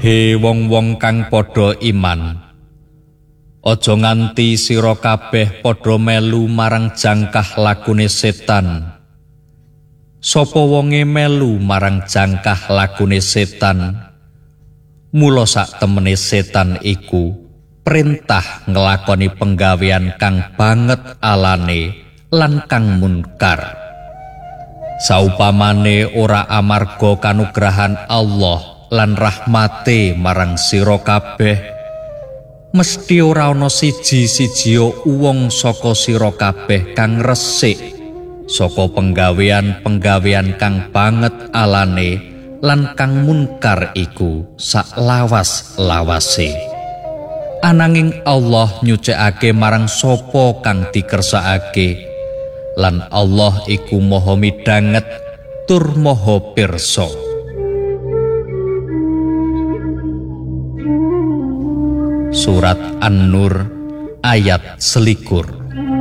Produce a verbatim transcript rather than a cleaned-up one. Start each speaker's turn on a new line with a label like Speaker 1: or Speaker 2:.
Speaker 1: He wong-wong kang padha iman, aja nganti sira kabeh padha melu marang jangkah lakune setan. Sapa wonge melu marang jangkah lakune setan, mula sak temene setan iku perintah ngelakoni penggawean kang banget alane lan kang munkar. Saupamane ora amarga kanugrahan Allah lan rahmate marang sira kabeh, mesti ora ana siji-sijia wong saka sira kabeh kang resik saka penggawean-penggawean kang banget alane lan kang munkar iku sak lawas-lawase. Ananging Allah nyucikake marang sapa kang dikersakake, lan Allah iku maha midanget tur maha pirsa. Surat An-Nur ayat selikur.